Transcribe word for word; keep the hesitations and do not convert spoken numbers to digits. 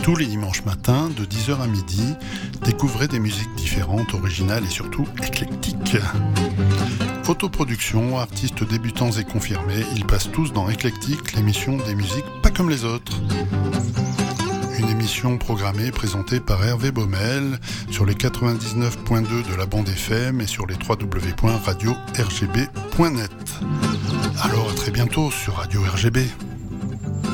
Tous les dimanches matins, de dix heures à midi, découvrez des musiques différentes, originales et surtout éclectiques. Photoproduction, artistes débutants et confirmés, ils passent tous dans Éclectique, l'émission des musiques pas comme les autres. Une émission programmée, présentée par Hervé Baumel sur les quatre-vingt-dix-neuf point deux de la bande F M et sur les w w w point radio r g b point net. Alors à très bientôt sur Radio R G B.